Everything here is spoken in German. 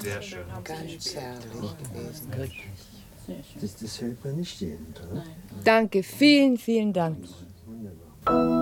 Sehr schön. Ganz herrlich gewesen. Das hört man nicht jeden Tag. Danke, vielen, vielen Dank. Wunderbar.